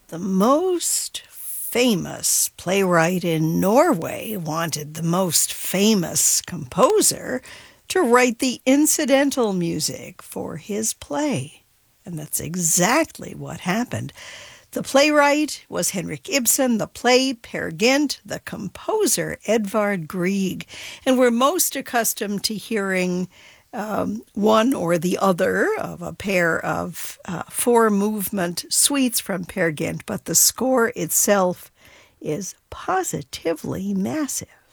The most famous playwright in Norway wanted the most famous composer to write the incidental music for his play. And that's exactly what happened. The playwright was Henrik Ibsen, the play Per Gynt, the composer Edvard Grieg. And we're most accustomed to hearing one or the other of a pair of four-movement suites from Per Gynt, but the score itself is positively massive.